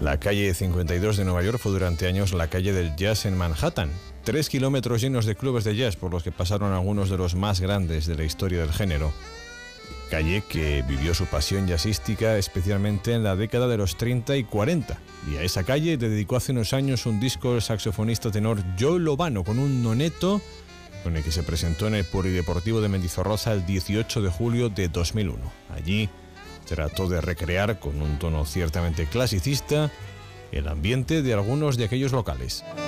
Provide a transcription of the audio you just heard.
La calle 52 de Nueva York fue durante años la calle del jazz en Manhattan. 3 kilómetros llenos de clubes de jazz por los que pasaron algunos de los más grandes de la historia del género. Calle que vivió su pasión jazzística especialmente en la década de los 30 y 40. Y a esa calle dedicó hace unos años un disco el saxofonista tenor Joe Lovano con un noneto con el que se presentó en el Polideportivo de Mendizorroza el 18 de julio de 2001. Allí trató de recrear con un tono ciertamente clasicista el ambiente de algunos de aquellos locales.